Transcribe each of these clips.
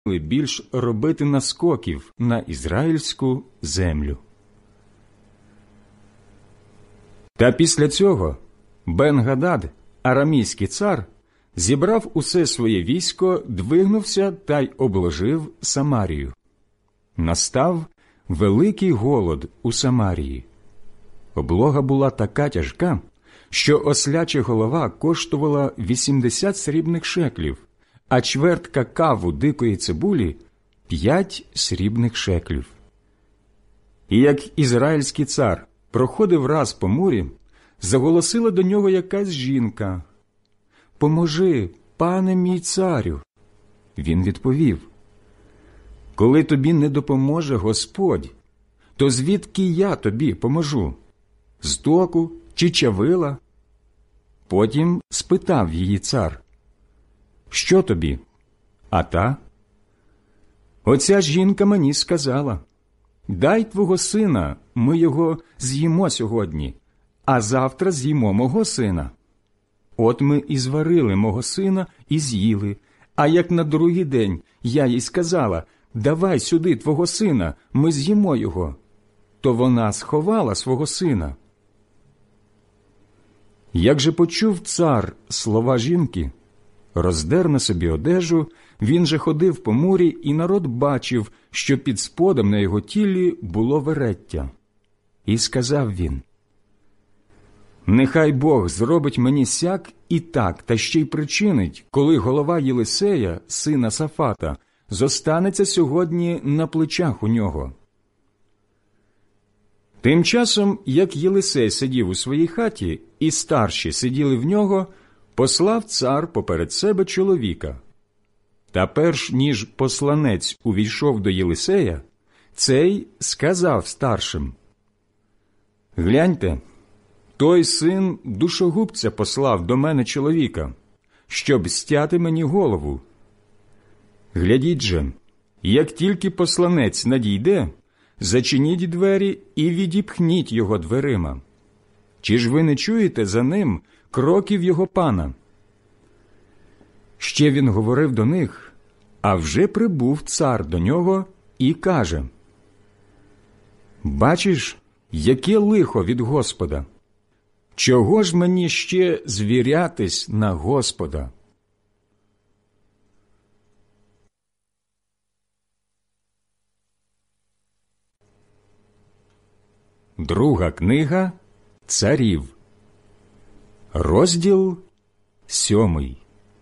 більш робити наскоків на ізраїльську землю. Та після цього Бен-Гадад, арамійський цар, зібрав усе своє військо, двигнувся та й обложив Самарію. Настав великий голод у Самарії. Облога була така тяжка, що осляча голова коштувала 80 срібних шеклів, а чвертка каву дикої цибулі – 5 срібних шеклів. І як ізраїльський цар проходив раз по мурі, заголосила до нього якась жінка: «Поможи, пане мій царю!» Він відповів: «Коли тобі не допоможе Господь, то звідки я тобі поможу? З току чи чавила?» Потім спитав її цар: «Що тобі?» А та: «Оця жінка мені сказала: дай твого сина, ми його з'їмо сьогодні, а завтра з'їмо мого сина. От ми і зварили мого сина і з'їли, а як на другий день я їй сказала: давай сюди твого сина, ми з'їмо його, то вона сховала свого сина». Як же почув цар слова жінки, роздер на собі одежу, він же ходив по мурі, і народ бачив, що під сподом на його тілі було вереття. І сказав він: «Нехай Бог зробить мені сяк і так, та ще й причинить, коли голова Єлисея, сина Сафата, зостанеться сьогодні на плечах у нього». Тим часом, як Єлисей сидів у своїй хаті, і старші сиділи в нього, послав цар поперед себе чоловіка. Та перш ніж посланець увійшов до Єлисея, цей сказав старшим: «Гляньте, той син душогубця послав до мене чоловіка, щоб стяти мені голову. Глядіть же, як тільки посланець надійде, зачиніть двері і відіпхніть його дверима. Чи ж ви не чуєте за ним кроків його пана?» Ще він говорив до них, а вже прибув цар до нього і каже: «Бачиш, яке лихо від Господа! Чого ж мені ще звірятись на Господа?» Друга книга Царів, розділ 7.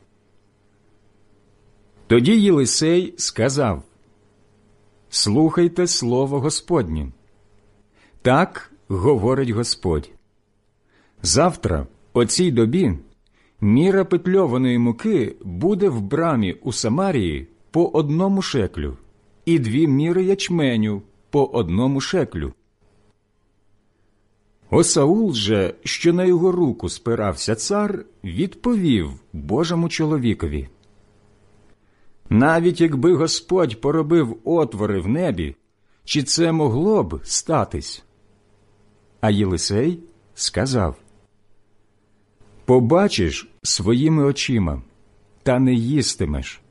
Тоді Єлисей сказав: «Слухайте слово Господнє. Так говорить Господь: завтра, о цій добі, міра петльованої муки буде в брамі у Самарії по 1 шеклю, і 2 міри ячменю по 1 шеклю. Осаул же, що на його руку спирався цар, відповів Божому чоловікові: навіть якби Господь поробив отвори в небі, чи це могло б статись? А Єлисей сказав: побачиш своїми очима, та не їстимеш.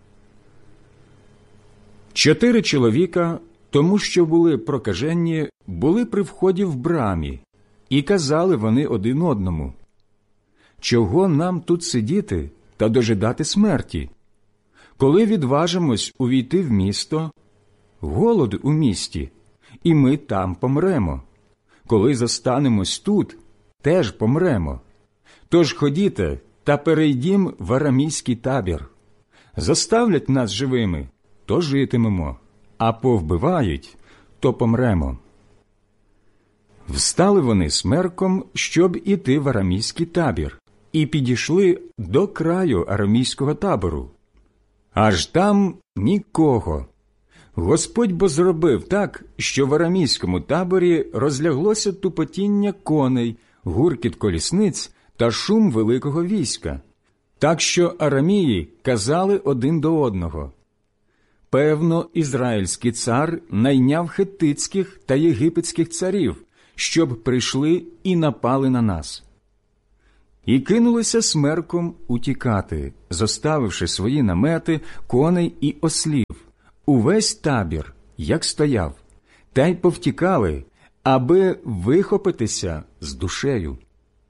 4 чоловіка, тому що були прокажені, були при вході в брамі, і казали вони один одному: чого нам тут сидіти та дожидати смерті? Коли відважимось увійти в місто, голод у місті, і ми там помремо. Коли зостанемось тут, теж помремо. Тож ходіте та перейдім в арамійський табір. Заставлять нас живими, то житимемо, а повбивають, то помремо. Встали вони смерком, щоб іти в арамійський табір, і підійшли до краю арамійського табору. Аж там нікого. Господь бо зробив так, що в арамійському таборі розляглося тупотіння коней, гуркіт колісниць та шум великого війська, так що арамії казали один до одного: певно, ізраїльський цар найняв хеттицьких та єгипетських царів, щоб прийшли і напали на нас. і кинулися смерком утікати, зоставивши свої намети, коней і ослів, увесь табір, як стояв, та й повтікали, аби вихопитися з душею.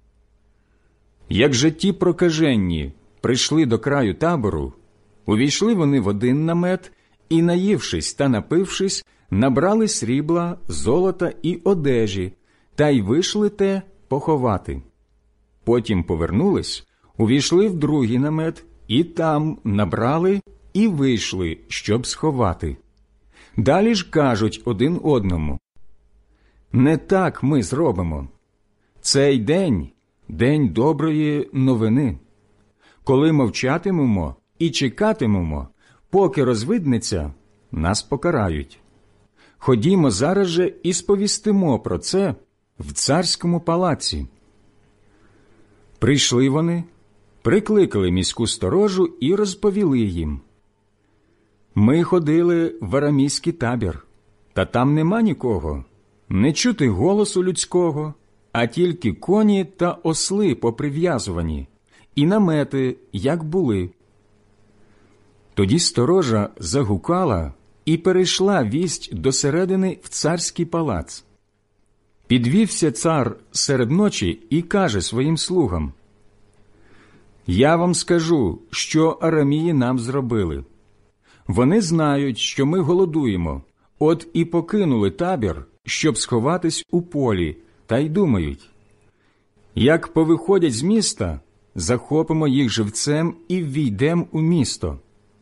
Як же ті прокаженні прийшли до краю табору, увійшли вони в один намет і, наївшись та напившись, набрали срібла, золота і одежі, та й вийшли те поховати. Потім повернулись, увійшли в другий намет, і там набрали і вийшли, щоб сховати. Далі ж кажуть один одному: «Не так ми зробимо. Цей день – день доброї новини. Коли мовчатимемо і чекатимемо, поки розвиднеться, нас покарають. Ходімо зараз же і сповістимо про це в царському палаці». Прийшли вони, прикликали міську сторожу і розповіли їм: «Ми ходили в арамійський табір, та там нема нікого, не чути голосу людського, а тільки коні та осли поприв'язувані, і намети, як були». Тоді сторожа загукала і перейшла вість до середини в царський палац. Підвівся цар серед ночі і каже своїм слугам: «Я вам скажу, що арамії нам зробили. Вони знають, що ми голодуємо, от і покинули табір, щоб сховатись у полі, та й думають: як повиходять з міста, захопимо їх живцем і ввійдем у місто».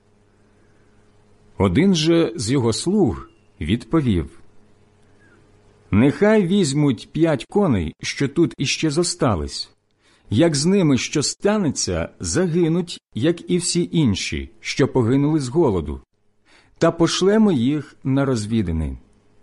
Один же з його слуг відповів: «Нехай візьмуть 5 коней, що тут іще зостались. Як з ними що станеться, загинуть, як і всі інші, що погинули з голоду, та пошлемо їх на розвідини».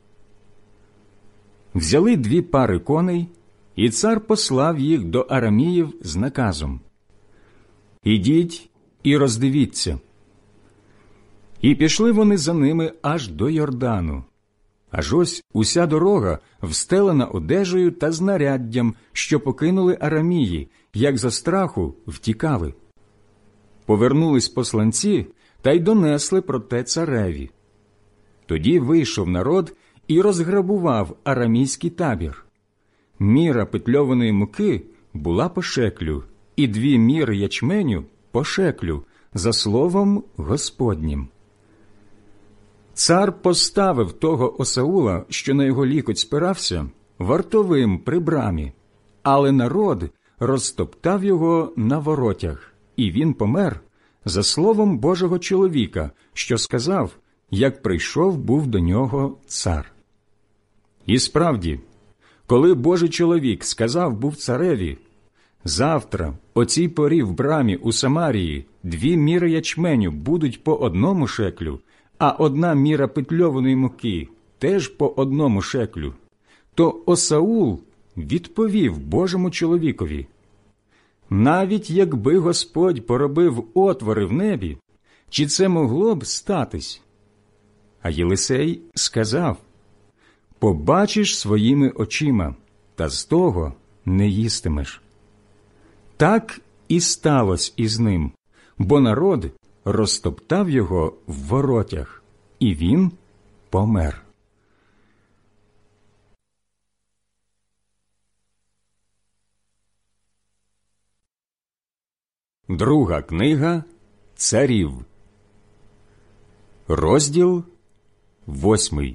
Взяли 2 пари коней, і цар послав їх до араміїв з наказом: «Ідіть і роздивіться». І пішли вони за ними аж до Йордану. Аж ось уся дорога встелена одежею та знаряддям, що покинули арамії, як за страху втікали. Повернулись посланці та й донесли про те цареві. Тоді вийшов народ і розграбував арамійський табір. Міра питльованої муки була по шеклю, і 2 міри ячменю по шеклю, за словом Господнім. Цар поставив того осаула, що на його лікоть спирався, вартовим при брамі, але народ розтоптав його на воротях, і він помер за словом Божого чоловіка, що сказав, як прийшов був до нього цар. І справді, коли Божий чоловік сказав був цареві: «Завтра о цій порі в брамі у Самарії 2 міри ячменю будуть по 1 шеклю, а 1 міра питльованої муки теж по 1 шеклю», то осаул відповів Божому чоловікові: «Навіть якби Господь поробив отвори в небі, чи це могло б статись?» А Єлисей сказав: «Побачиш своїми очима, та з того не їстимеш». Так і сталося із ним, бо народ розтоптав його в воротях, і він помер. Друга книга Царів, розділ 8.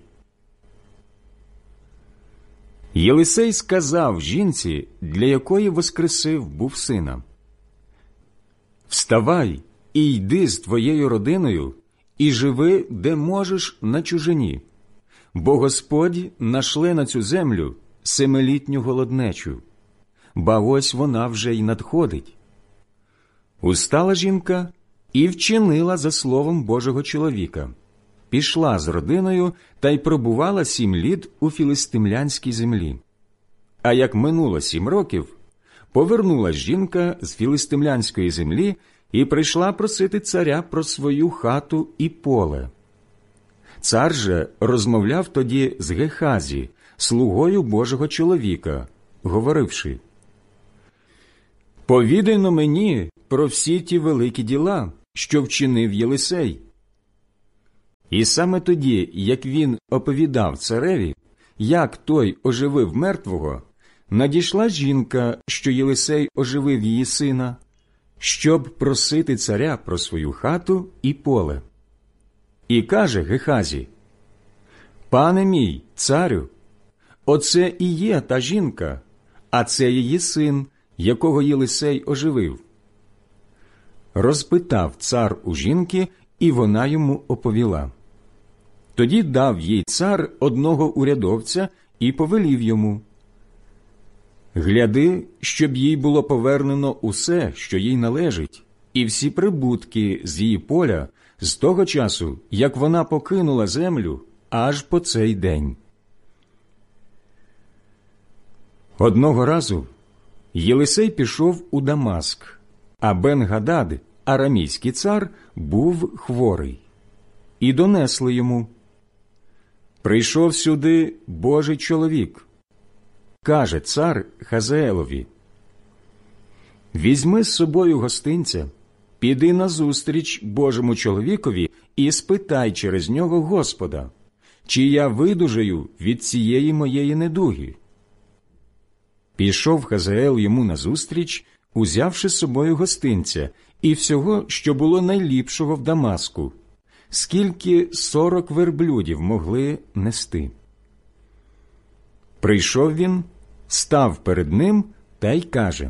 Єлисей сказав жінці, для якої воскресив був сина: «Вставай і йди з твоєю родиною, і живи, де можеш, на чужині, бо Господь нашле на цю землю 7-літню голоднечу, ба ось вона вже й надходить». Устала жінка і вчинила за словом Божого чоловіка. Пішла з родиною та й пробувала 7 літ у філистимлянській землі. А як минуло 7 років, повернулась жінка з філистимлянської землі і прийшла просити царя про свою хату і поле. Цар же розмовляв тоді з Гехазі, слугою Божого чоловіка, говоривши: повідайно мені про всі ті великі діла, що вчинив Єлисей. І саме тоді, як він оповідав цареві, як той оживив мертвого, надійшла жінка, що Єлисей оживив її сина, щоб просити царя про свою хату і поле. І каже Гехазі: «Пане мій, царю, оце і є та жінка, а це її син, якого Єлисей оживив». Розпитав цар у жінки, і вона йому оповіла. Тоді дав їй цар одного урядовця і повелів йому: «Гляди, щоб їй було повернено усе, що їй належить, і всі прибутки з її поля з того часу, як вона покинула землю, аж по цей день». Одного разу Єлисей пішов у Дамаск, а Бен-Гадад, арамійський цар, був хворий. І донесли йому: «Прийшов сюди Божий чоловік». Каже цар Хазаелові: «Візьми з собою гостинця, піди назустріч Божому чоловікові і спитай через нього Господа, чи я видужаю від цієї моєї недуги». Пішов Хазаел йому назустріч, узявши з собою гостинця і всього, що було найліпшого в Дамаску, скільки 40 верблюдів могли нести. Прийшов він, став перед ним та й каже: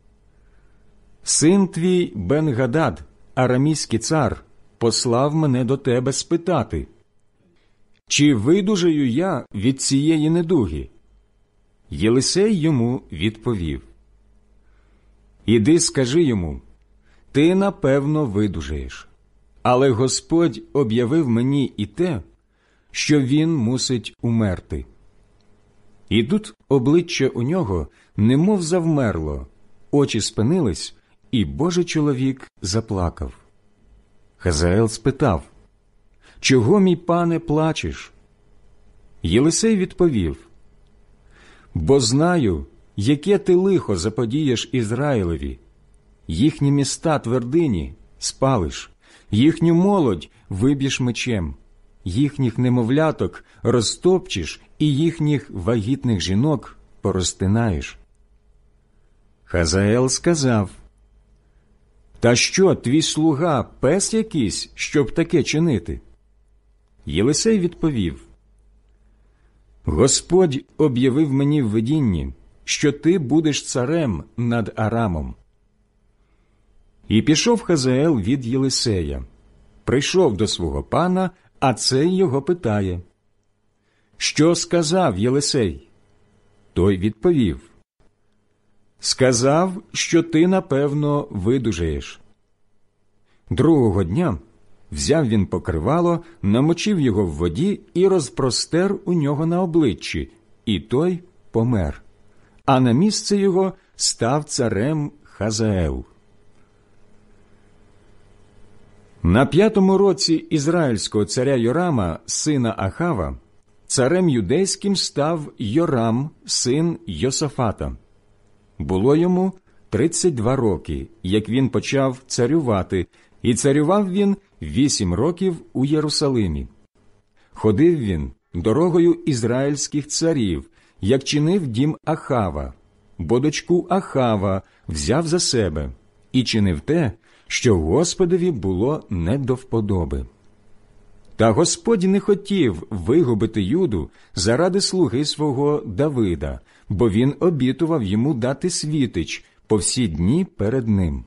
«Син твій Бен-Гадад, арамійський цар, послав мене до тебе спитати, чи видужаю я від цієї недуги?» Єлисей йому відповів: «Іди, скажи йому, ти напевно видужаєш, але Господь об'явив мені і те, що він мусить умерти». І тут обличчя у нього немов завмерло, очі спинились, і Божий чоловік заплакав. Хазаел спитав: «Чого, мій пане, плачеш?» Єлисей відповів: «Бо знаю, яке ти лихо заподієш Ізраїлеві. Їхні міста твердині спалиш, їхню молодь виб'єш мечем, їхніх немовляток розтопчеш і їхніх вагітних жінок порозтинаєш». Хазаел сказав: «Та що, твій слуга пес якийсь, щоб таке чинити?» Єлисей відповів: «Господь об'явив мені в видінні, що ти будеш царем над Арамом». І пішов Хазаел від Єлисея, прийшов до свого пана, а цей його питає: «Що сказав Єлисей?» Той відповів: «Сказав, що ти, напевно, видужаєш». Другого дня взяв він покривало, намочив його в воді і розпростер у нього на обличчі, і той помер, а на місце його став царем Хазаел. На 5-му році ізраїльського царя Йорама, сина Ахава, царем юдейським став Йорам, син Йосафата. Було йому 32 роки, як він почав царювати, і царював він 8 років у Єрусалимі. Ходив він дорогою ізраїльських царів, як чинив дім Ахава, бо дочку Ахава взяв за себе і чинив те, що Господові було не до вподоби. Та Господь не хотів вигубити Юду заради слуги свого Давида, бо він обітував йому дати світич по всі дні перед ним.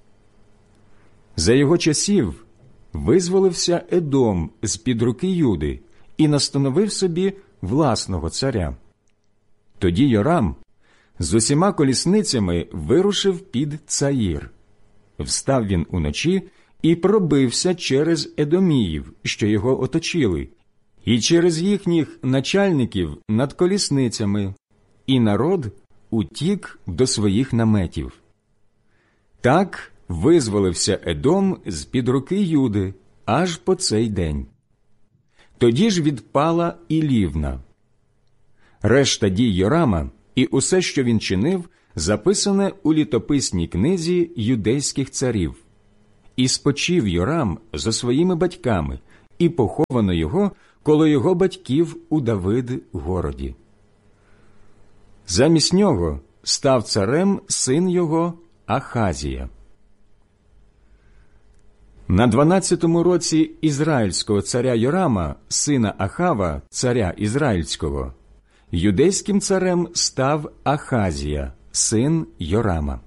За його часів визволився Едом з-під руки Юди і настановив собі власного царя. Тоді Йорам з усіма колісницями вирушив під Цаїр. Встав він уночі і пробився через едоміїв, що його оточили, і через їхніх начальників над колісницями, і народ утік до своїх наметів. Так визволився Едом з-під руки Юди аж по цей день. Тоді ж відпала і Лівна. Решта дій Йорама і усе, що він чинив, записане у літописній книзі юдейських царів. І спочив Йорам зо своїми батьками, і поховано його коло його батьків у Давид-городі. Замість нього став царем син його Ахазія. На 12-му році ізраїльського царя Йорама, сина Ахава, царя ізраїльського, юдейським царем став Ахазія, син Йорама.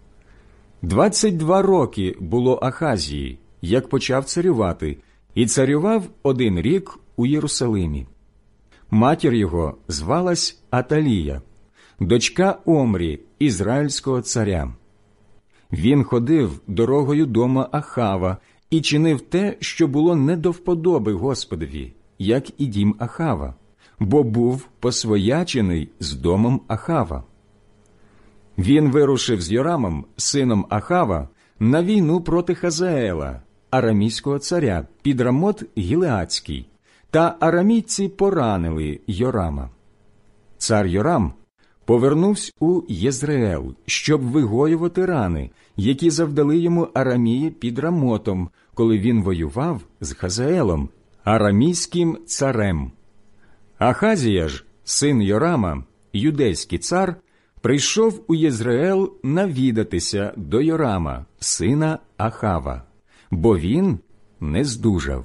22 роки було Ахазії, як почав царювати, і царював 1 рік у Єрусалимі. Матір його звалась Аталія, дочка Омрі, ізраїльського царя. Він ходив дорогою дома Ахава і чинив те, що було не до вподоби Господові, як і дім Ахава, бо був посвоячений з домом Ахава. Він вирушив з Йорамом, сином Ахава, на війну проти Хазаела, арамійського царя, під Рамот Гілеадський, та арамійці поранили Йорама. Цар Йорам повернувся у Єзреел, щоб вигоювати рани, які завдали йому арамії під Рамотом, коли він воював з Хазаелом, арамійським царем. Ахазія ж, син Йорама, юдейський цар, прийшов у Єзреел навідатися до Йорама, сина Ахава, бо він не здужав.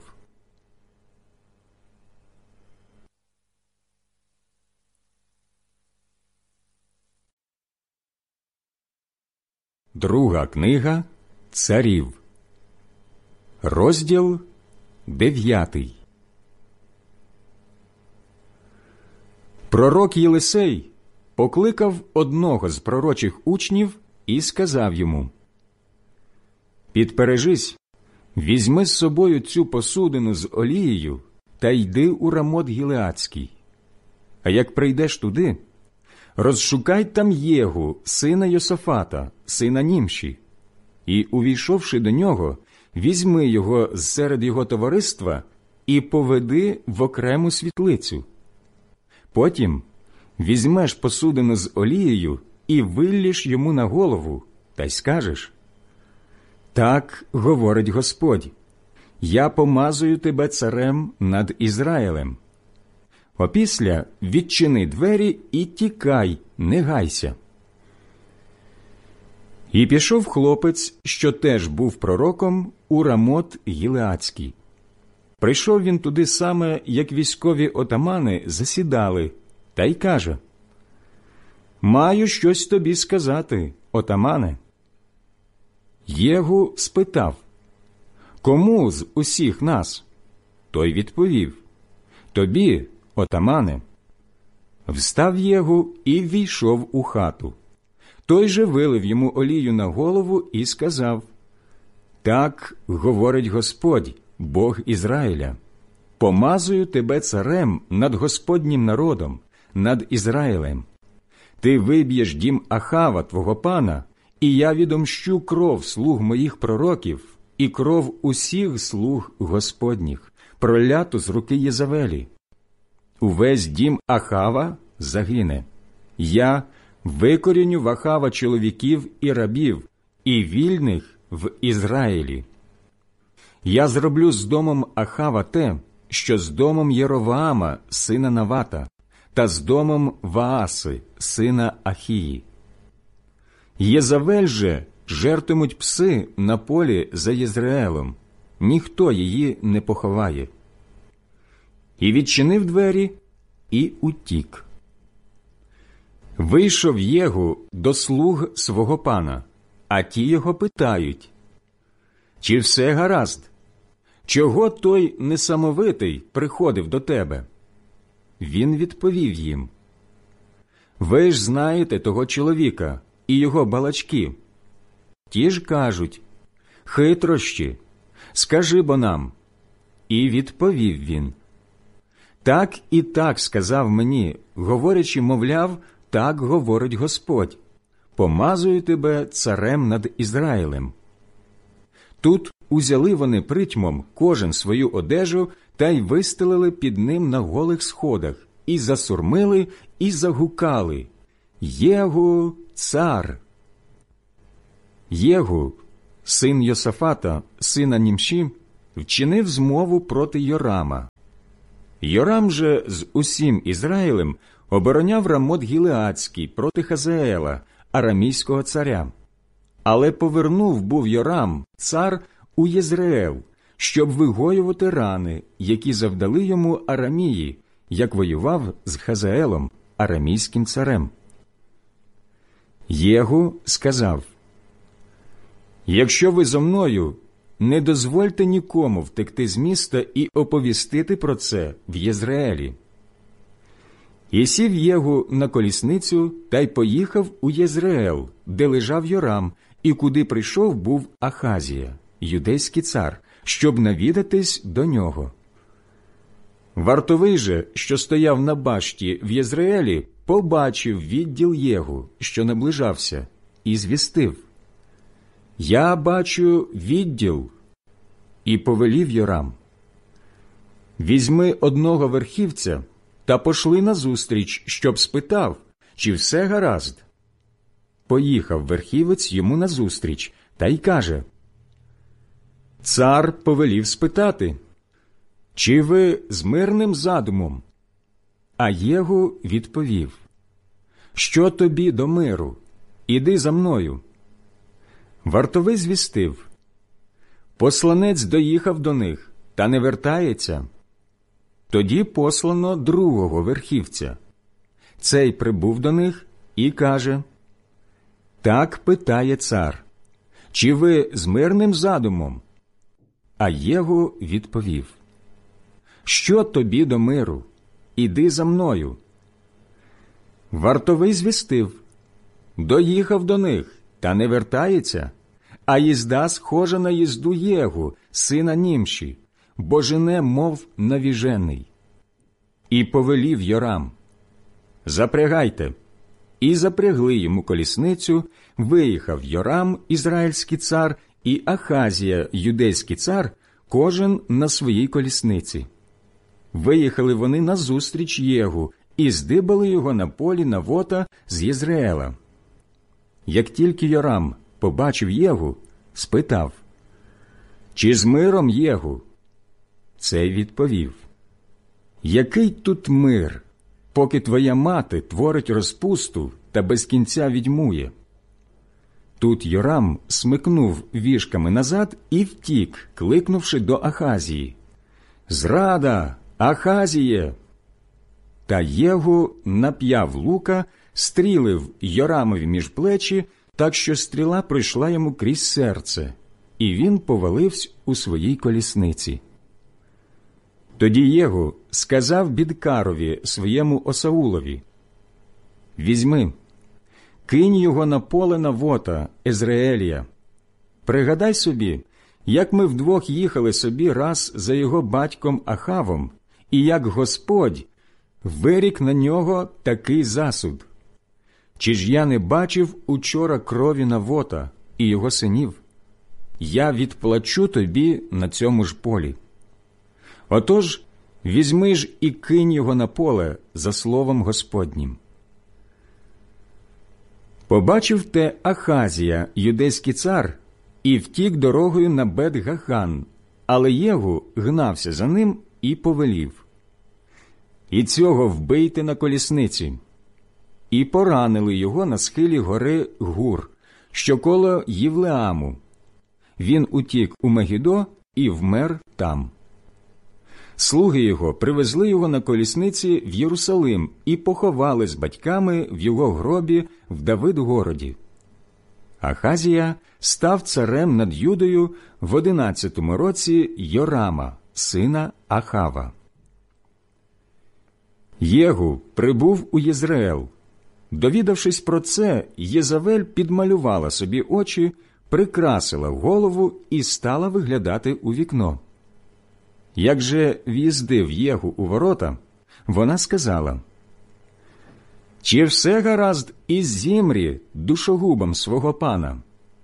Друга книга Царів, розділ 9. Пророк Єлисей покликав одного з пророчих учнів і сказав йому: «Підпережись, візьми з собою цю посудину з олією та йди у Рамот Гілеадський. А як прийдеш туди, розшукай там Єгу, сина Йосафата, сина Німші, і, увійшовши до нього, візьми його зсеред його товариства і поведи в окрему світлицю. Потім візьмеш посудину з олією і виллєш йому на голову, та й скажеш: так говорить Господь, я помазую тебе царем над Ізраїлем. Опісля відчини двері і тікай, не гайся». І пішов хлопець, що теж був пророком, у Рамот Гілеадський. Прийшов він туди саме, як військові отамани засідали, та й каже: «Маю щось тобі сказати, отамане». Єгу спитав: «Кому з усіх нас?» Той відповів: «Тобі, отамане». Встав Єгу і ввійшов у хату. Той же вилив йому олію на голову і сказав: «Так говорить Господь, Бог Ізраїля, помазую тебе царем над Господнім народом, над Ізраїлем. Ти виб'єш дім Ахава, твого пана, і я відомщу кров слуг моїх пророків і кров усіх слуг Господніх, проляту з руки Єзавелі. Увесь дім Ахава загине. Я викоріню в Ахава чоловіків і рабів, і вільних в Ізраїлі. Я зроблю з домом Ахава те, що з домом Єроваама, сина Навата, та з домом Вааси, сина Ахії. Єзавель же жертимуть пси на полі за Єзреелом, ніхто її не поховає». І відчинив двері, і утік. Вийшов Єгу до слуг свого пана, а ті його питають: «Чи все гаразд? Чого той несамовитий приходив до тебе?» Він відповів їм: «Ви ж знаєте того чоловіка і його балачки». Ті ж кажуть: «Хитрощі, скажи бо нам». І відповів він: «Так і так сказав мені, говорячи, мовляв, так говорить Господь, помазую тебе царем над Ізраїлем». Тут узяли вони притьмом кожен свою одежу та й вистелили під ним на голих сходах, і засурмили, і загукали: Єгу цар. Єгу, син Йосафата, сина Німші, вчинив змову проти Йорама. Йорам же з усім Ізраїлем обороняв Рамот-Гілеадський проти Хазаела, арамійського царя. Але повернув був Йорам, цар, у Єзреел, щоб вигоювати рани, які завдали йому Арамії, як воював з Хазаелом, арамійським царем. Єгу сказав: «Якщо ви зо мною, не дозвольте нікому втекти з міста і оповістити про це в Єзреелі». І сів Єгу на колісницю та й поїхав у Єзреел, де лежав Йорам, і куди прийшов був Ахазія, юдейський цар, щоб навідатись до нього. Вартовий же, що стояв на башті в Єзреелі, побачив відділ Єгу, що наближався, і звістив: «Я бачу відділ». І повелів Йорам: «Візьми одного верхівця та пошли назустріч, щоб спитав, чи все гаразд». Поїхав верхівець йому назустріч та й каже: «Цар повелів спитати, чи ви з мирним задумом?» А Єгу відповів: «Що тобі до миру? Іди за мною». Вартовий звістив: «Посланець доїхав до них, та не вертається». Тоді послано другого верхівця. Цей прибув до них і каже: «Так питає цар, чи ви з мирним задумом?» А Єгу відповів: «Що тобі до миру? Іди за мною». Вартовий звістив: «Доїхав до них, та не вертається, а їзда схожа на їзду Єгу, сина Німші, бо жене, мов навіжений». І повелів Йорам: «Запрягайте». І запрягли йому колісницю, виїхав Йорам, ізраїльський цар, і Ахазія, юдейський цар, кожен на своїй колісниці. Виїхали вони назустріч Єгу і здибали його на полі Навота з Єзреела. Як тільки Йорам побачив Єгу, спитав: «Чи з миром, Єгу?» Цей відповів: «Який тут мир, поки твоя мати творить розпусту та без кінця відьмує?» Тут Йорам смикнув віжками назад і втік, кликнувши до Ахазії: «Зрада, Ахазіє!» Та Єгу нап'яв лука, стрілив Йорамові між плечі, так що стріла пройшла йому крізь серце, і він повалився у своїй колісниці. Тоді Єгу сказав Бідкарові, своєму осаулові: «Візьми, кинь його на поле Навота, Езреелія. Пригадай собі, як ми вдвох їхали собі раз за його батьком Ахавом, і як Господь вирік на нього такий засуд. Чи ж я не бачив учора крові Навота і його синів? Я відплачу тобі на цьому ж полі. Отож, візьми ж і кинь його на поле за словом Господнім». Побачив те Ахазія, юдейський цар, і втік дорогою на Бет-Гахан, але Єгу гнався за ним і повелів: «І цього вбийте на колісниці». І поранили його на схилі гори Гур, що коло Євлеаму. Він утік у Мегідо і вмер там. Слуги його привезли його на колісниці в Єрусалим і поховали з батьками в його гробі в Давид-городі. Ахазія став царем над Юдою в 11-му році Йорама, сина Ахава. Єгу прибув у Єзреел. Довідавшись про це, Єзавель підмалювала собі очі, прикрасила голову і стала виглядати у вікно. Як же в'їздив Єгу у ворота, вона сказала: «Чи все гаразд із Зімрі, душогубом свого пана?»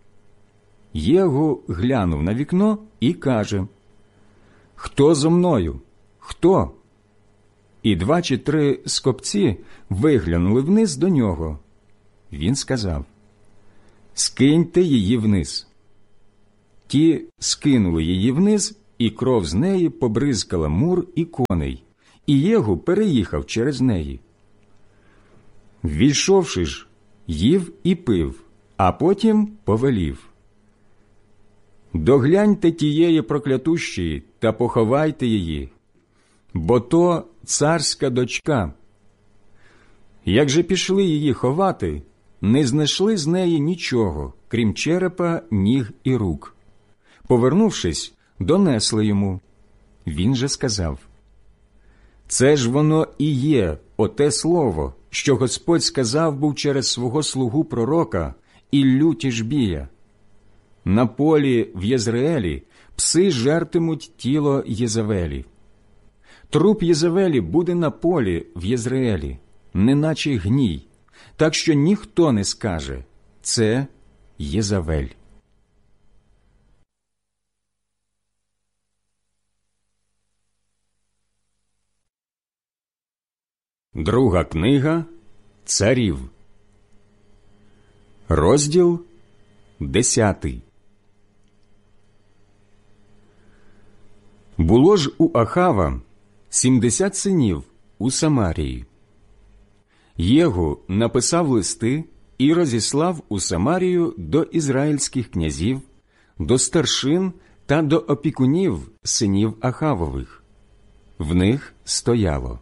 Єгу глянув на вікно і каже: «Хто зо мною? Хто?» І 2 чи 3 скопці виглянули вниз до нього, він сказав: «Скиньте її вниз». Ті скинули її вниз, і кров з неї побризкала мур і коней, і Єгу переїхав через неї. Ввійшовши ж, їв і пив, а потім повелів: «Догляньте тієї проклятущої та поховайте її, бо то царська дочка». Як же пішли її ховати, не знайшли з неї нічого, крім черепа, ніг і рук. Повернувшись, донесли йому. Він же сказав: «Це ж воно і є, оте слово, що Господь сказав був через свого слугу пророка Іллю Тішбія. На полі в Єзреелі пси жертимуть тіло Єзавелі. Труп Єзавелі буде на полі в Єзреелі, неначе гній, так що ніхто не скаже: це Єзавель». Друга книга Царів, розділ 10. Було ж у Ахава 70 синів у Самарії. Єгу написав листи і розіслав у Самарію до ізраїльських князів, до старшин та до опікунів синів Ахавових. В них стояло: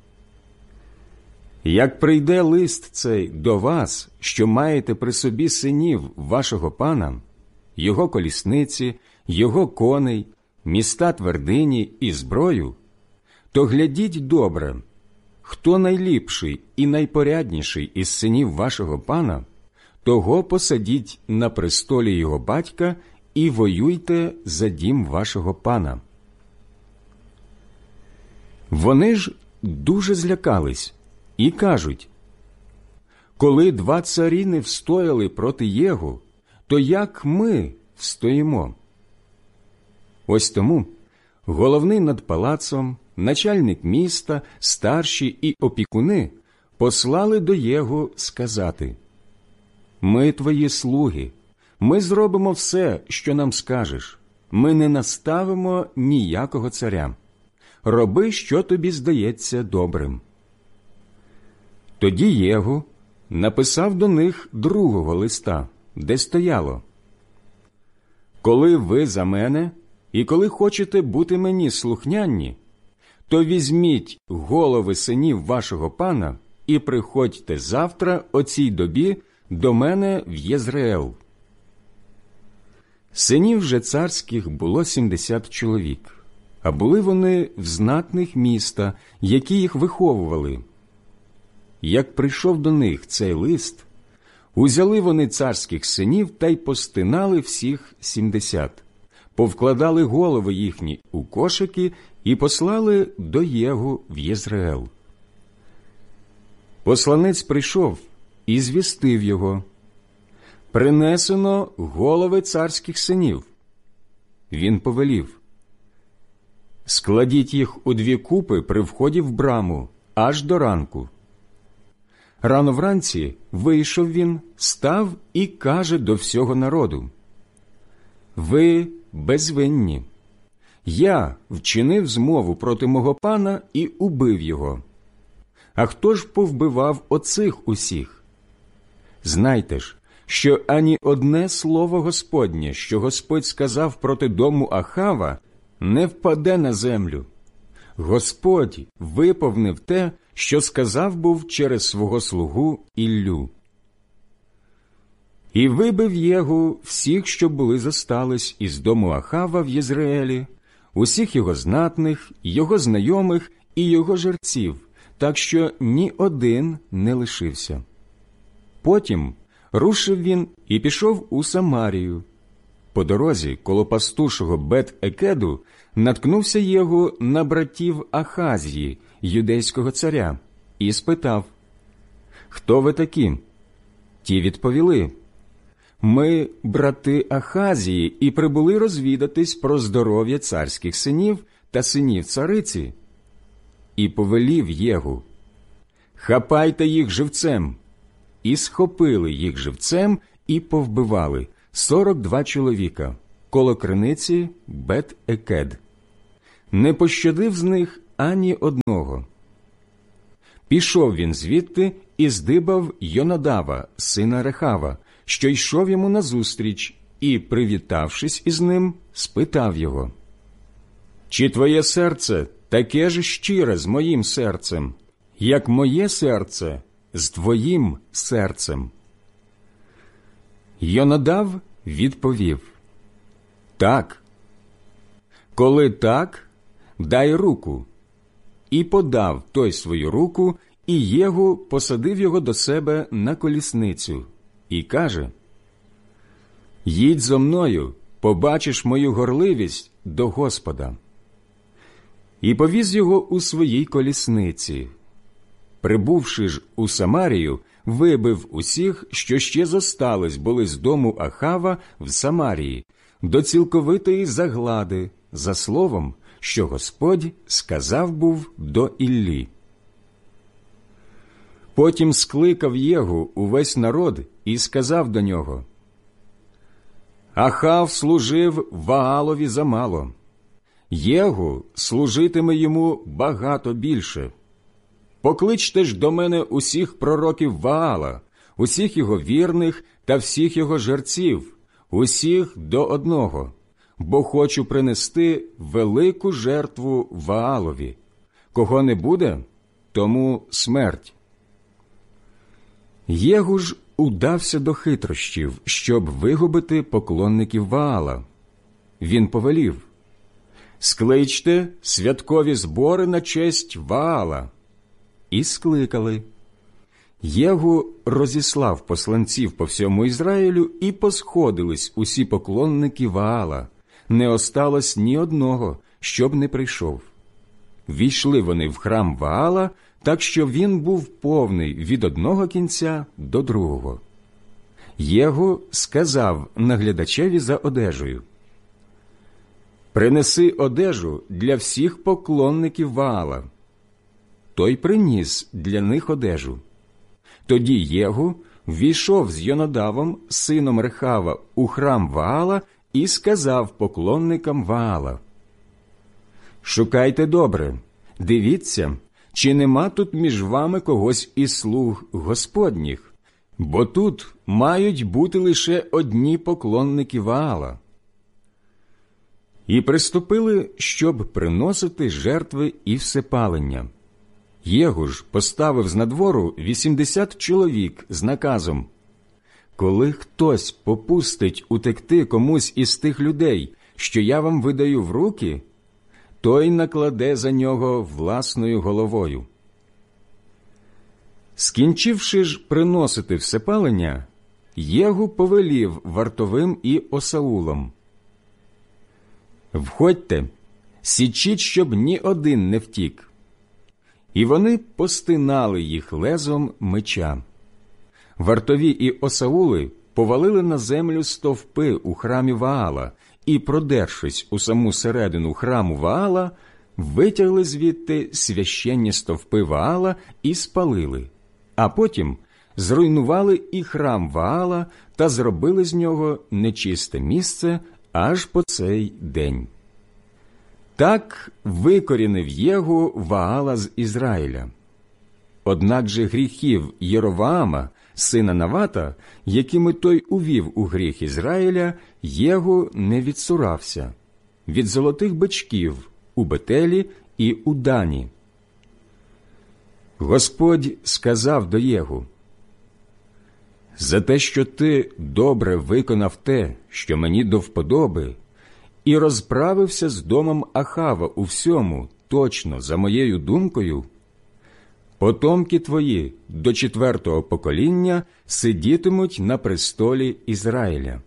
«Як прийде лист цей до вас, що маєте при собі синів вашого пана, його колісниці, його коней, міста твердині і зброю, то глядіть добре, хто найліпший і найпорядніший із синів вашого пана, того посадіть на престолі його батька і воюйте за дім вашого пана». Вони ж дуже злякались і кажуть: «Коли 2 царі не встояли проти Єгу, то як ми встоїмо?» Ось тому головний над палацом, начальник міста, старші і опікуни послали до Єгу сказати: «Ми твої слуги, ми зробимо все, що нам скажеш, ми не наставимо ніякого царя. Роби, що тобі здається добрим». Тоді Єгу написав до них другого листа, де стояло: «Коли ви за мене і коли хочете бути мені слухняні, то візьміть голови синів вашого пана і приходьте завтра о цій добі до мене в Єзреел». Синів же царських було 70 чоловік, а були вони в знатних міста, які їх виховували. Як прийшов до них цей лист, узяли вони царських синів та й постинали всіх 70, повкладали голови їхні у кошики і послали до Єгу в Єзреел. Посланець прийшов і звістив його: «Принесено голови царських синів». Він повелів: «Складіть їх у 2 купи при вході в браму, аж до ранку». Рано вранці вийшов він, став і каже до всього народу: «Ви безвинні. Я вчинив змову проти мого пана і убив його. А хто ж повбивав оцих усіх? Знайте ж, що ані одне слово Господнє, що Господь сказав проти дому Ахава, не впаде на землю. Господь виповнив те, що сказав був через свого слугу Іллю». І вибив Єгу всіх, що були зостались із дому Ахава в Єзреелі, усіх його знатних, його знайомих і його жерців, так що ні один не лишився. Потім рушив він і пішов у Самарію. По дорозі, коло пастушого Бет-Екеду, наткнувся Єгу на братів Ахазії, юдейського царя, і спитав: «Хто ви такі?» Ті відповіли: «Ми брати Ахазії і прибули розвідатись про здоров'я царських синів та синів цариці». І повелів Єгу: «Хапайте їх живцем». і схопили їх живцем і повбивали 42 чоловіка коло криниці Бет-Екед. Не пощадив з них ані одного. Пішов він звідти і здибав Йонадава, сина Рехава, що йшов йому назустріч, і, привітавшись із ним, спитав його: «Чи твоє серце таке ж щире з моїм серцем, як моє серце з твоїм серцем?» Йонадав відповів: «Так». «Коли так, дай руку». І подав той свою руку, і Єгу посадив його до себе на колісницю, і каже: «Їдь зо мною, побачиш мою горливість до Господа». І повіз його у своїй колісниці. Прибувши ж у Самарію, вибив усіх, що ще зостались були з дому Ахава в Самарії, до цілковитої заглади, за словом, що Господь сказав був до Іллі. Потім скликав Єгу увесь народ і сказав до нього: «Ахав служив Ваалові замало, Єгу служитиме йому багато більше. Покличте ж до мене усіх пророків Ваала, усіх його вірних та всіх його жерців, усіх до одного, бо хочу принести велику жертву Ваалові. Кого не буде, тому смерть». Єгу ж удався до хитрощів, щоб вигубити поклонників Ваала. Він повелів: «Скличте святкові збори на честь Ваала». І скликали. Єгу розіслав посланців по всьому Ізраїлю, і посходились усі поклонники Ваала. Не осталось ні одного, щоб не прийшов. Війшли вони в храм Ваала, так що він був повний від одного кінця до другого. Єгу сказав наглядачеві за одежею: «Принеси одежу для всіх поклонників Ваала». Той приніс для них одежу. Тоді Єгу ввійшов з Йонадавом, сином Рехава, у храм Ваала і сказав поклонникам Ваала: «Шукайте добре, дивіться, чи нема тут між вами когось із слуг Господніх, бо тут мають бути лише одні поклонники Ваала». І приступили, щоб приносити жертви і всепалення. Єгу ж поставив знадвору 80 чоловік з наказом: «Коли хтось попустить утекти комусь із тих людей, що я вам видаю в руки, той накладе за нього власною головою». Скінчивши ж приносити всепалення, Єгу повелів вартовим і осаулам: «Входьте, січіть, щоб ні один не втік». І вони постинали їх лезом меча. Вартові і осаули повалили на землю стовпи у храмі Ваала і, продершись у саму середину храму Ваала, витягли звідти священні стовпи Ваала і спалили, а потім зруйнували і храм Ваала та зробили з нього нечисте місце аж по цей день. Так викорінив Єгу Ваала з Ізраїля. Однак же гріхів Єровоама, сина Навата, якими той увів у гріх Ізраїля, Єгу не відсурався від золотих бичків у Бетелі і у Дані. Господь сказав до Єгу: «За те, що ти добре виконав те, що мені до вподоби, і розправився з домом Ахава у всьому точно за моєю думкою, потомки твої до 4-го покоління сидітимуть на престолі Ізраїля».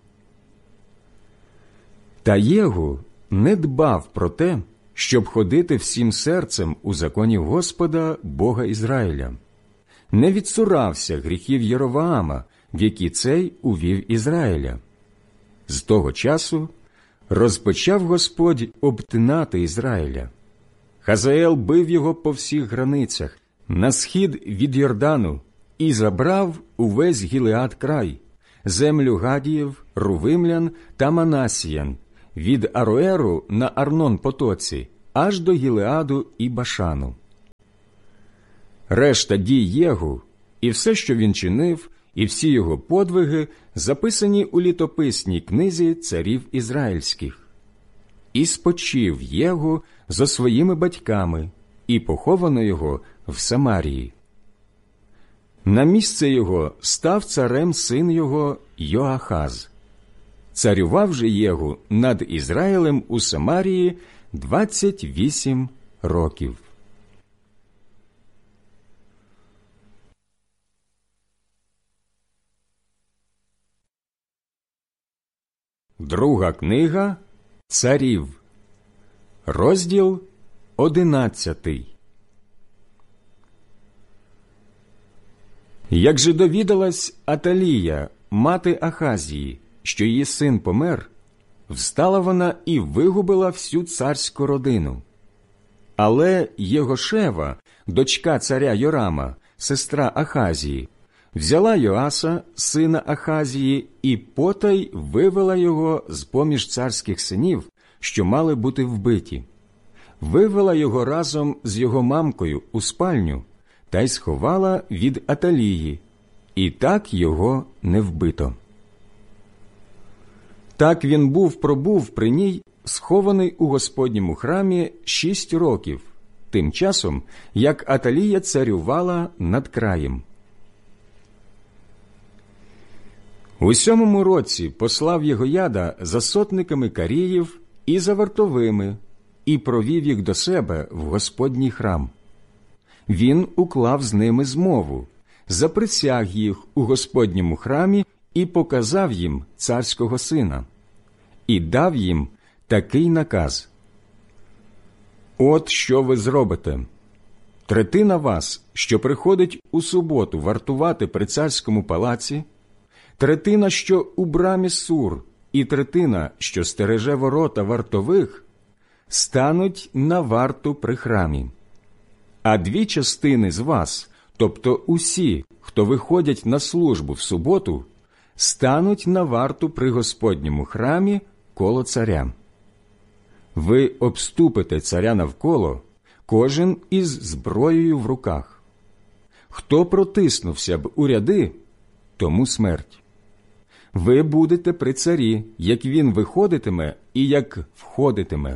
Та Єгу не дбав про те, щоб ходити всім серцем у законі Господа, Бога Ізраїля. Не відсурався гріхів Єровоама, в які цей увів Ізраїля. З того часу розпочав Господь обтинати Ізраїля. Хазаел бив його по всіх границях, на схід від Йордану, і забрав увесь Гілеад край, землю Гадіїв, Рувимлян та Манасіян, від Ароеру на Арнон-потоці, аж до Гілеаду і Башану. Решта дій Єгу, і все, що він чинив, і всі його подвиги записані у літописній книзі царів ізраїльських. І спочив Єгу зо своїми батьками, і поховано його в Самарії. На місце його став царем син його Йоахаз. Царював же Єгу над Ізраїлем у Самарії 28 років. Друга книга Царів, розділ 11. Як же довідалась Аталія, мати Ахазії, що її син помер, встала вона і вигубила всю царську родину. Але Єгошева, дочка царя Йорама, сестра Ахазії, взяла Йоаса, сина Ахазії, і потай вивела його з-поміж царських синів, що мали бути вбиті. Вивела його разом з його мамкою у спальню та й сховала від Аталії, і так його не вбито. Так він пробув при ній, схований у Господньому храмі 6 років, тим часом, як Аталія царювала над краєм. У 7-му році послав Єгояда за сотниками каріїв і за вартовими, і провів їх до себе в Господній храм. Він уклав з ними змову, заприсяг їх у Господньому храмі і показав їм царського сина. І дав їм такий наказ: «От що ви зробите. Третина вас, що приходить у суботу вартувати при царському палаці, третина, що у брамі Сур, і третина, що стереже ворота вартових, стануть на варту при храмі. А 2 частини з вас, тобто усі, хто виходять на службу в суботу, стануть на варту при Господньому храмі коло царя. Ви обступите царя навколо, кожен із зброєю в руках. Хто протиснувся б у ряди, тому смерть. Ви будете при царі, як він виходитиме і як входитиме».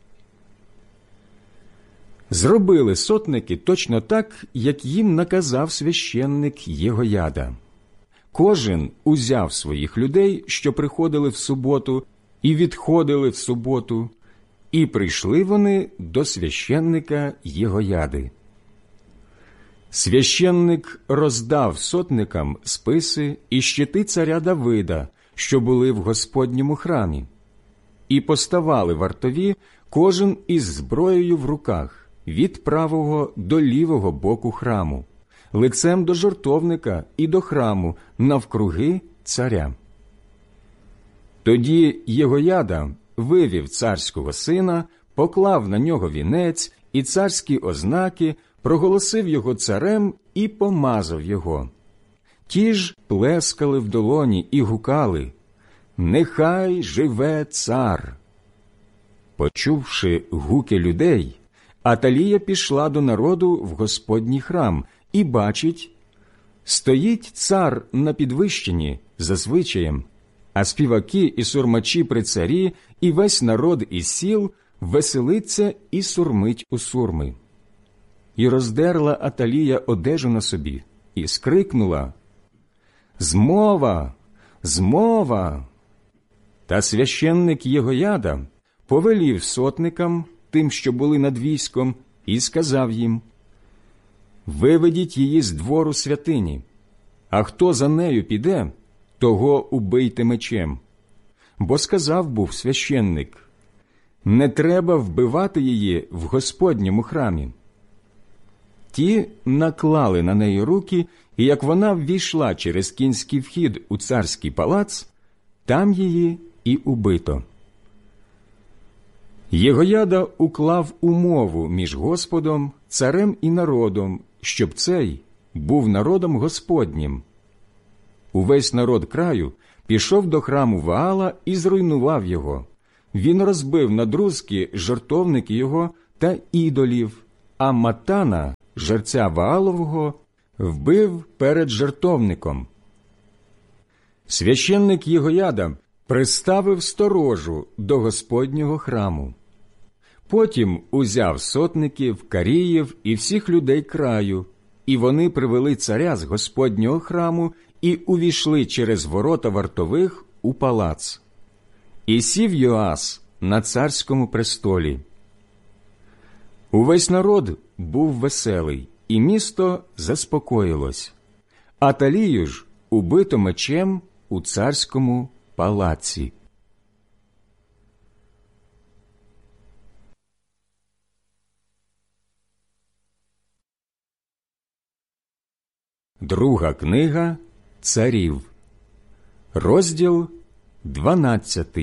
Зробили сотники точно так, як їм наказав священник Єгояда. Кожен узяв своїх людей, що приходили в суботу і відходили в суботу, і прийшли вони до священника Єгояди. Священник роздав сотникам списи і щити царя Давида, що були в Господньому храмі. І поставали вартові, кожен із зброєю в руках, від правого до лівого боку храму, лицем до жертовника і до храму, навкруги царя. Тоді Єгояда вивів царського сина, поклав на нього вінець і царські ознаки, проголосив його царем і помазав його. Ті ж плескали в долоні і гукали: «Нехай живе цар!» Почувши гуки людей, Аталія пішла до народу в Господній храм і бачить, стоїть цар на підвищенні за звичаєм, а співаки і сурмачі при царі, і весь народ із сіл веселиться і сурмить у сурми. І роздерла Аталія одежу на собі, і скрикнула: «Змова! Змова!» Та священник Єгояда повелів сотникам, тим, що були над військом, і сказав їм: «Виведіть її з двору святині, а хто за нею піде, того убийте мечем». Бо сказав був священник: «Не треба вбивати її в Господньому храмі». Ті наклали на неї руки, і як вона ввійшла через кінський вхід у царський палац, там її і убито. Єгояда уклав умову між Господом, царем і народом, щоб цей був народом Господнім. Увесь народ краю пішов до храму Ваала і зруйнував його. Він розбив на друзки жертовники його та ідолів, а Матана, жерця Ваалового, вбив перед жертовником. Священник Єгояда приставив сторожу до Господнього храму. Потім узяв сотників, каріїв і всіх людей краю, і вони привели царя з Господнього храму і увійшли через ворота вартових у палац. І сів Йоас на царському престолі. Увесь народ був веселий, і місто заспокоїлось. Аталію ж убито мечем у царському палаці. Друга книга Царів, розділ 12.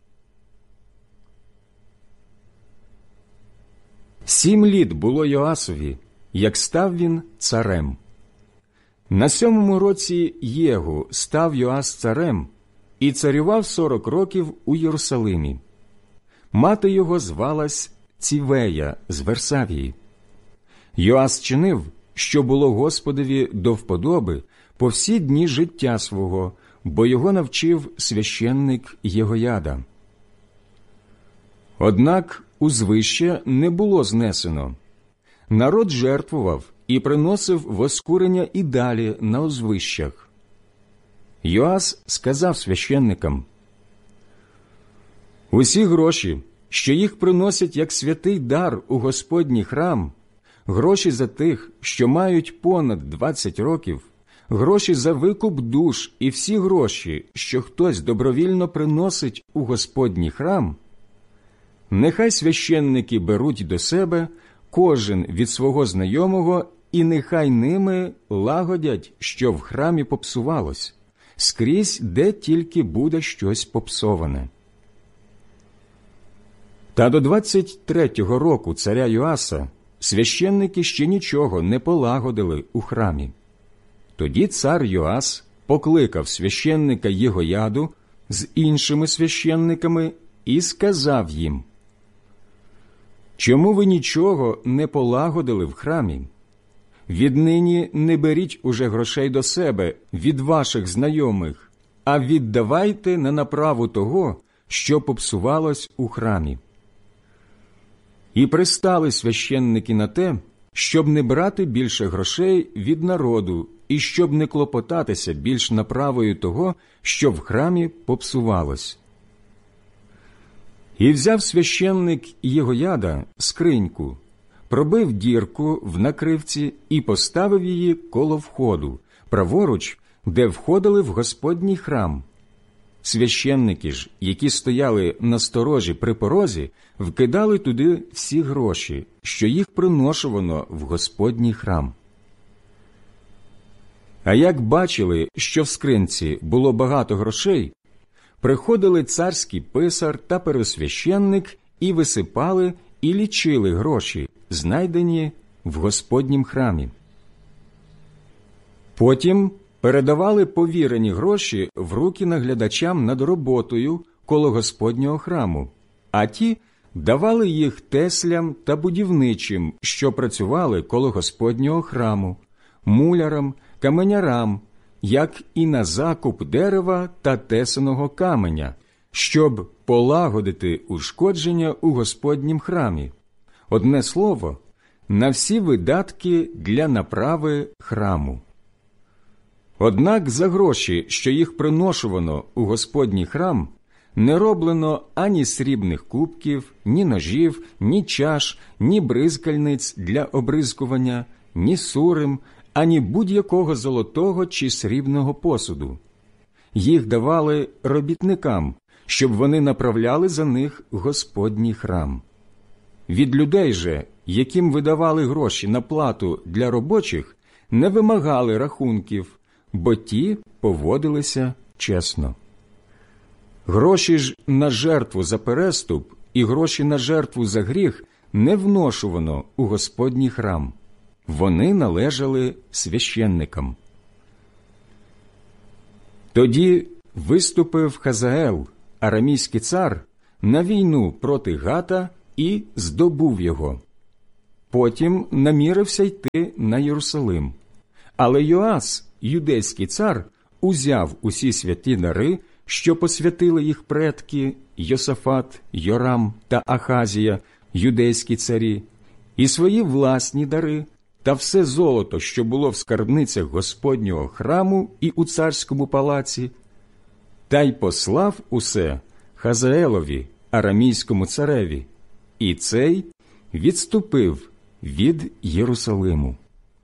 7 літ було Йоасові, як став він царем. На 7-му році Єгу став Йоас царем і царював 40 років у Єрусалимі. Мати його звалась Цівея з Версавії. Йоас чинив, що було Господові до вподоби по всі дні життя свого, бо його навчив священник Єгояда. Однак узвище не було знесено. Народ жертвував і приносив воскурення і далі на узвищах. Йоас сказав священникам: «Усі гроші, що їх приносять як святий дар у Господній храм, гроші за тих, що мають понад 20 років, гроші за викуп душ і всі гроші, що хтось добровільно приносить у Господній храм, нехай священники беруть до себе кожен від свого знайомого, і нехай ними лагодять, що в храмі попсувалось, скрізь, де тільки буде щось попсоване». Та до 23-го року царя Йоаса священники ще нічого не полагодили у храмі. Тоді цар Йоас покликав священника Єгояду з іншими священниками і сказав їм: «Чому ви нічого не полагодили в храмі? Віднині не беріть уже грошей до себе від ваших знайомих, а віддавайте на направу того, що попсувалось у храмі». І пристали священники на те, щоб не брати більше грошей від народу і щоб не клопотатися більш направою того, що в храмі попсувалось. І взяв священник Єгояда скриньку, пробив дірку в накривці і поставив її коло входу, праворуч, де входили в Господній храм. Священники ж, які стояли на сторожі при порозі, вкидали туди всі гроші, що їх приношувано в Господній храм. А як бачили, що в скринці було багато грошей, приходили царський писар та первосвященник і висипали і лічили гроші, знайдені в Господнім храмі. Потім передавали повірені гроші в руки наглядачам над роботою коло Господнього храму, а ті давали їх теслям та будівничим, що працювали коло Господнього храму, мулярам, каменярам, як і на закуп дерева та тесаного каменя, щоб полагодити ушкодження у Господнім храмі. Одне слово, на всі видатки для направи храму. Однак за гроші, що їх приношувано у Господній храм, не роблено ані срібних кубків, ні ножів, ні чаш, ні бризкальниць для обризкування, ні сурим, ані будь-якого золотого чи срібного посуду. Їх давали робітникам, щоб вони направляли за них Господній храм. Від людей же, яким видавали гроші на плату для робочих, не вимагали рахунків, бо ті поводилися чесно. Гроші ж на жертву за переступ і гроші на жертву за гріх не вношувано у Господній храм. Вони належали священникам. Тоді виступив Хазаел, арамійський цар, на війну проти Гата і здобув його. Потім намірився йти на Єрусалим. Але Йоас, юдейський цар, узяв усі святі дари, що посвятили їх предки Йосафат, Йорам та Ахазія, юдейські царі, і свої власні дари, та все золото, що було в скарбницях Господнього храму і у царському палаці, та й послав усе Хазаелові, арамійському цареві, і цей відступив від Єрусалиму.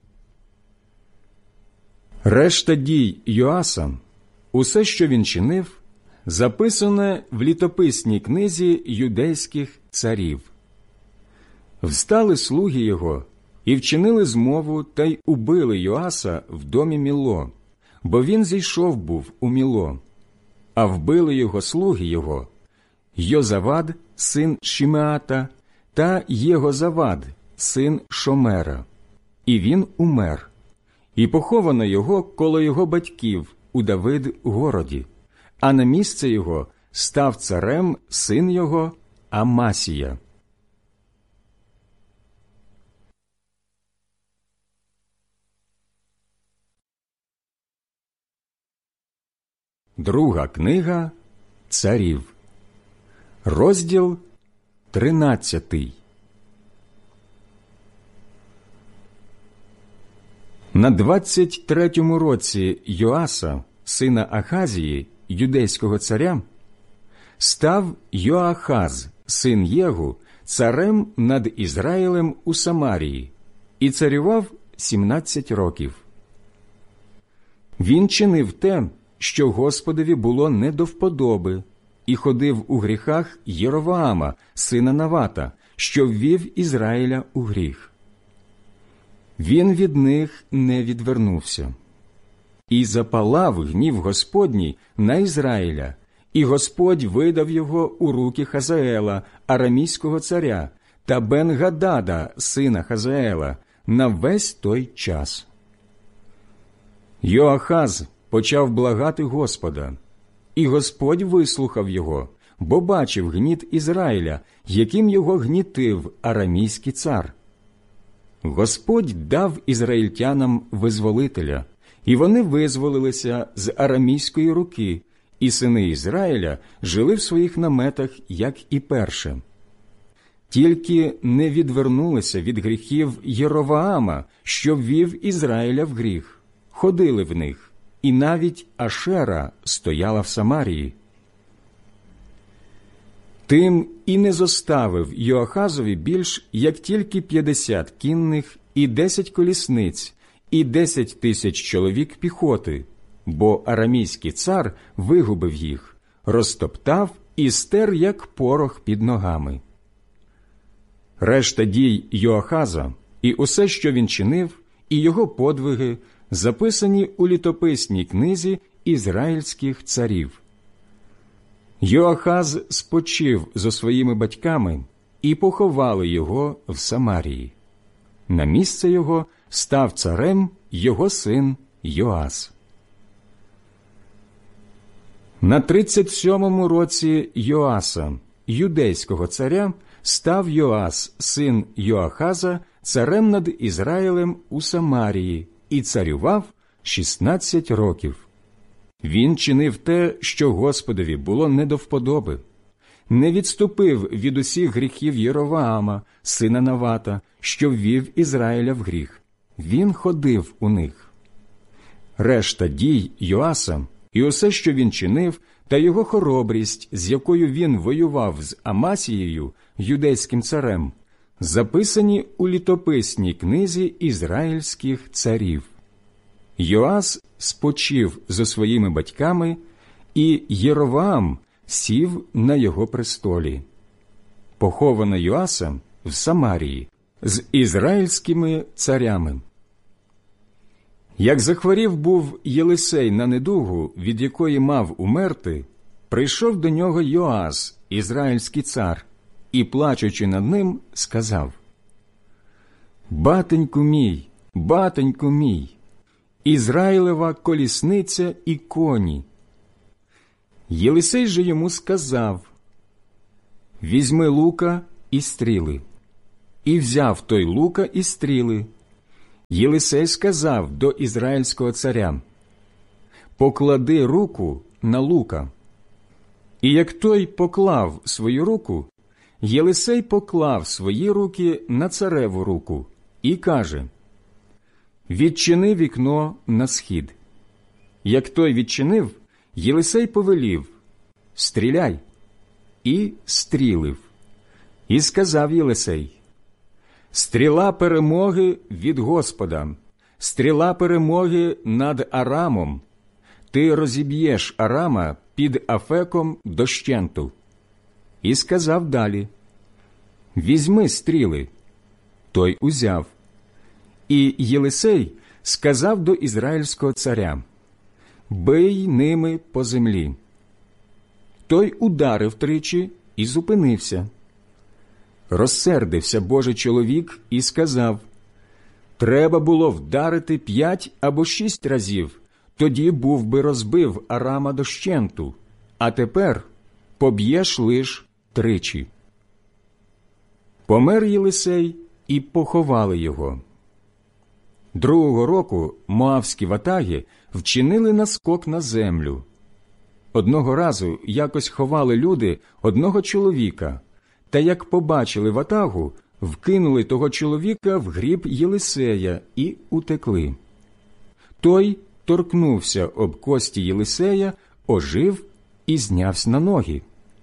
Решта дій Йоаса, усе, що він чинив, записане в літописній книзі юдейських царів. Встали слуги його і вчинили змову та й убили Йоаса в домі Міло, бо він зійшов був у Міло. А вбили його слуги його Йозавад, син Шимеата, та Єгозавад, син Шомера. І він умер. І поховано його коло його батьків у Давид-городі, а на місце його став царем син його Амасія. Друга книга Царів, розділ 13. На 23-му році Йоаса, сина Ахазії, юдейського царя, став Йоахаз, син Єгу, царем над Ізраїлем у Самарії, і царював 17 років. Він чинив те, що Господові було не до вподоби, і ходив у гріхах Єровоама, сина Навата, що ввів Ізраїля у гріх. Він від них не відвернувся. І запалав гнів Господній на Ізраїля, і Господь видав його у руки Хазаела, арамійського царя, та Бен-Гадада, сина Хазаела, на весь той час. Йоахаз почав благати Господа, і Господь вислухав його, бо бачив гніт Ізраїля, яким його гнітив арамійський цар. Господь дав ізраїльтянам визволителя, і вони визволилися з арамійської руки, і сини Ізраїля жили в своїх наметах, як і перше. Тільки не відвернулися від гріхів Єровоама, що ввів Ізраїля в гріх, ходили в них, і навіть Ашера стояла в Самарії. Тим і не зоставив Йоахазові більш, як тільки 50 кінних і 10 колісниць, і 10 тисяч чоловік піхоти, бо арамійський цар вигубив їх, розтоптав і стер, як порох під ногами. Решта дій Йоахаза і усе, що він чинив, і його подвиги записані у літописній книзі ізраїльських царів. Йоахаз спочив зо своїми батьками, і поховали його в Самарії. На місце його став царем його син Йоас. На 37-му році Йоаса, юдейського царя, став Йоас, син Йоахаза, царем над Ізраїлем у Самарії, і царював 16 років. Він чинив те, що Господові було не до вподоби. Не відступив від усіх гріхів Єровоама, сина Навата, що ввів Ізраїля в гріх. Він ходив у них. Решта дій Йоаса і усе, що він чинив, та його хоробрість, з якою він воював з Амасією, юдейським царем, записані у літописній книзі ізраїльських царів. Йоас спочив зо своїми батьками, і Єровоам сів на його престолі. Поховано Йоаса в Самарії з ізраїльськими царями. Як захворів був Єлисей на недугу, від якої мав умерти, прийшов до нього Йоас, ізраїльський цар, і, плачучи над ним, сказав: батоньку мій, Ізраїлева колісниця і коні. Єлисей же йому сказав: візьми лука і стріли. І взяв той лука і стріли. Єлисей сказав до ізраїльського царя: поклади руку на лука. І як той поклав свою руку, Єлисей поклав свої руки на цареву руку і каже: відчини вікно на схід. Як той відчинив, Єлисей повелів: стріляй. І стрілив. І сказав Єлисей: стріла перемоги від Господа, стріла перемоги над Арамом. Ти розіб'єш Арама під Афеком дощенту. І сказав далі: візьми стріли. Той узяв. І Єлисей сказав до ізраїльського царя: бий ними по землі. Той ударив тричі і зупинився. Розсердився Божий чоловік і сказав: треба було вдарити 5 або 6 разів, тоді був би розбив Арама дощенту, а тепер поб'єш лиш тричі. Помер Єлисей, і поховали його. Другого року моавські ватаги вчинили наскок на землю. Одного разу якось ховали люди одного чоловіка, та як побачили ватагу, вкинули того чоловіка в гріб Єлисея і утекли. Той торкнувся об кості Єлисея, ожив і знявся на ноги.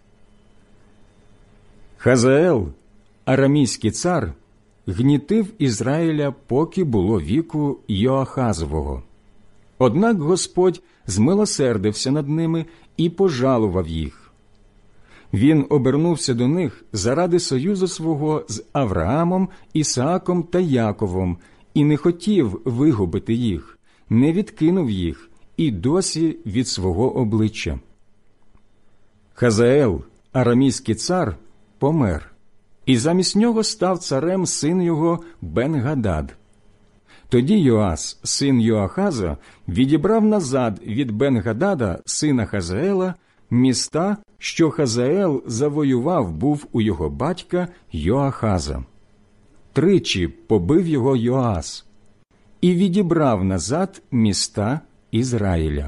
Хазаел, арамійський цар, гнітив Ізраїля, поки було віку Йоахазового. Однак Господь змилосердився над ними і пожалував їх. Він обернувся до них заради союзу свого з Авраамом, Ісааком та Яковом і не хотів вигубити їх, не відкинув їх і досі від свого обличчя. Хазаел, арамійський цар, помер, і замість нього став царем син його Бен-Гадад. Тоді Йоас, син Йоахаза, відібрав назад від Бен-Гадада, сина Хазаела, міста, що Хазаел завоював був у його батька Йоахаза. Тричі побив його Йоас і відібрав назад міста Ізраїля.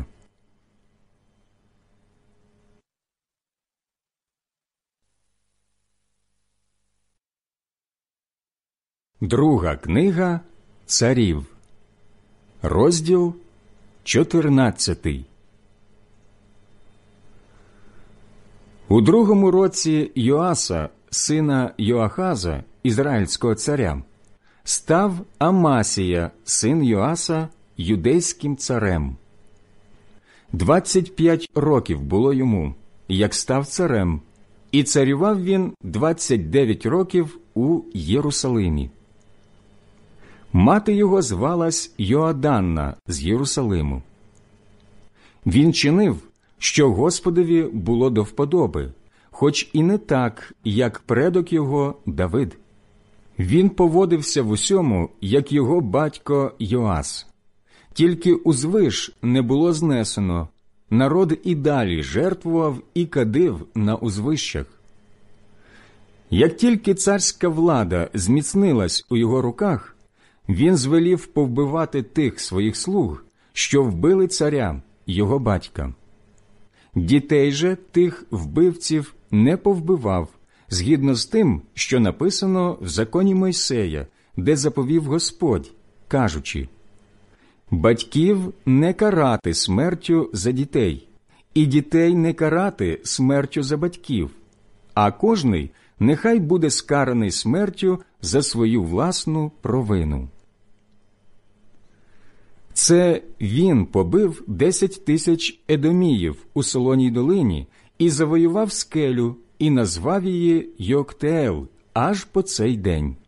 Друга книга Царів, розділ 14. У другому році Йоаса, сина Йоахаза, ізраїльського царя, став Амасія, син Йоаса, юдейським царем. 25 років було йому, як став царем, і царював він 29 років у Єрусалимі. Мати його звалась Йоаданна з Єрусалиму. Він чинив, що Господові було до вподоби, хоч і не так, як предок його Давид. Він поводився в усьому, як його батько Йоас. Тільки узвиш не було знесено, народ і далі жертвував і кадив на узвищах. Як тільки царська влада зміцнилась у його руках, він звелів повбивати тих своїх слуг, що вбили царя, його батька. Дітей же тих вбивців не повбивав, згідно з тим, що написано в законі Мойсея, де заповів Господь, кажучи: «Батьків не карати смертю за дітей, і дітей не карати смертю за батьків, а кожний нехай буде скараний смертю за свою власну провину». Це він побив 10 тисяч едоміїв у Солоній долині і завоював скелю, і назвав її Йоктеел аж по цей день.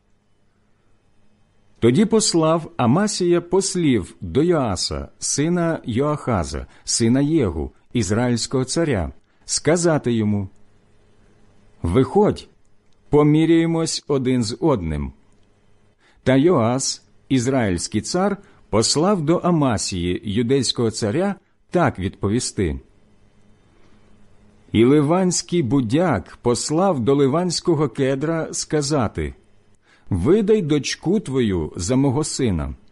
Тоді послав Амасія послів до Йоаса, сина Йоахаза, сина Єгу, ізраїльського царя, сказати йому: «Виходь, поміряємось один з одним». Та Йоас, ізраїльський цар, послав до Амасії, юдейського царя, так відповісти: «І ливанський будяк послав до ливанського кедра сказати: видай дочку твою за мого сина,